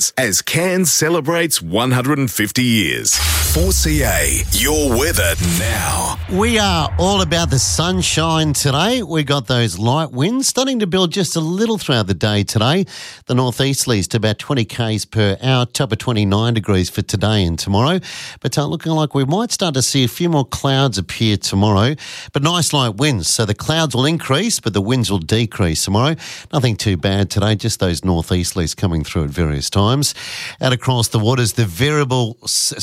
Cairns as Cairns celebrates 150 years. 4CA, your weather now. We are all about the sunshine today. We got those light winds starting to build just a little throughout the day today. The northeasterlies to about 20 k's per hour, top of 29 degrees for today and tomorrow. But looking like we might start to see a few more clouds appear tomorrow. But nice light winds, so the clouds will increase, but the winds will decrease tomorrow. Nothing too bad today, just those northeasterlies coming through at various times. Out across the waters, the variable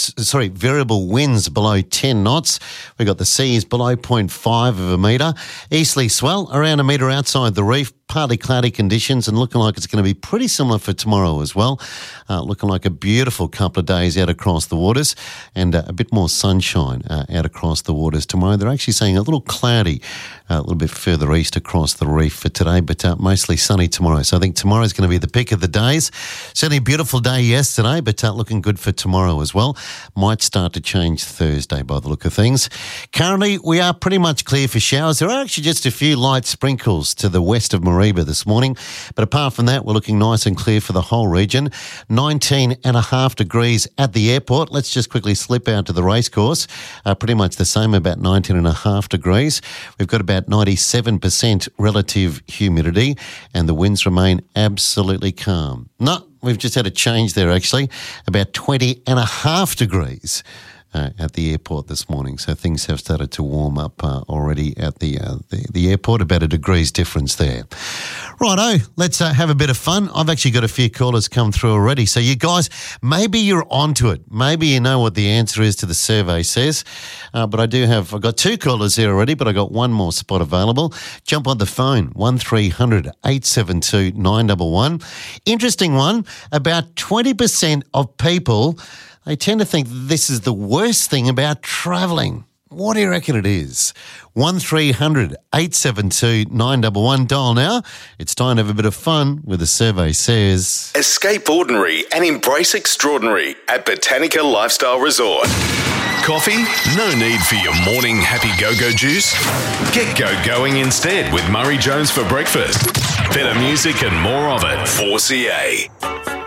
winds below 10 knots. We've got the seas below 0.5 of a metre. Easterly swell around a metre outside the reef. Partly cloudy conditions and looking like it's going to be pretty similar for tomorrow as well. Looking like a beautiful couple of days out across the waters and a bit more sunshine out across the waters tomorrow. They're actually saying a little cloudy a little bit further east across the reef for today, but mostly sunny tomorrow. So I think tomorrow is going to be the pick of the days. Certainly a beautiful day yesterday, but looking good for tomorrow as well. Might start to change Thursday by the look of things. Currently, we are pretty much clear for showers. There are actually just a few light sprinkles to the west of Mareeba this morning, but apart from that, we're looking nice and clear for the whole region. 19.5 degrees at the airport. Let's just quickly slip out to the racecourse. Pretty much the same, about 19.5 degrees. We've got about 97% relative humidity and the winds remain absolutely calm. No, we've just had a change there actually, about 20.5 degrees. At the airport this morning, so things have started to warm up already at the airport, about a degree's difference there. Righto, let's have a bit of fun. I've actually got a few callers come through already, so you guys, maybe you're onto it. Maybe you know what the answer is to the survey says, but I've got two callers here already, but I got one more spot available. Jump on the phone, 1300 872 911. Interesting one, about 20% of people, they tend to think this is the worst thing about travelling. What do you reckon it is? 1300 872 911. Dial now. It's time to have a bit of fun with the survey says. Escape ordinary and embrace extraordinary at Botanica Lifestyle Resort. Coffee? No need for your morning happy go-go juice. Get go-going instead with Murray Jones for breakfast. Better music and more of it. 4CA.